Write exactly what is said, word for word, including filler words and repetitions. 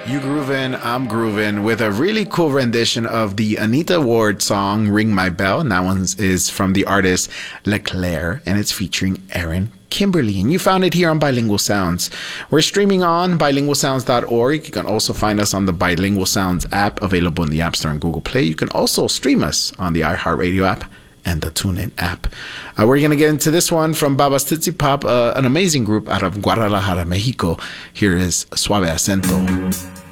You groovin', I'm groovin' with a really cool rendition of the Anita Ward song Ring My Bell. And that one is from the artist Leclaire, and it's featuring Aaron Kimberly. And you found it here on Bilingual Sounds. We're streaming on bilingual sounds dot org. You can also find us on the Bilingual Sounds app, available in the App Store and Google Play. You can also stream us on the iHeartRadio app and the TuneIn app. Uh, we're going to get into this one from Babas Tootsie Pop, uh, an amazing group out of Guadalajara, Mexico. Here is Suave Acento.